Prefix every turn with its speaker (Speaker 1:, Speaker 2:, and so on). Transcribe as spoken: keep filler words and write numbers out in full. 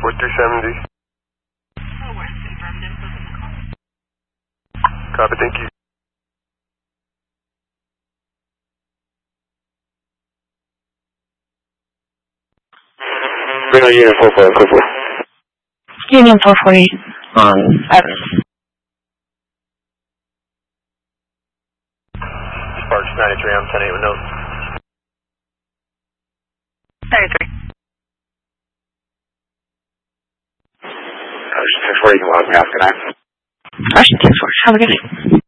Speaker 1: four three seventy. Copy, thank you. Reno Union four four, four four.
Speaker 2: Union four forty on Evans.
Speaker 1: Sparks ninety-three, I'm ten eight with note.
Speaker 2: ninety-three.
Speaker 1: Ocean six four, you can log me off, good night.
Speaker 2: Ocean six four, have a good night.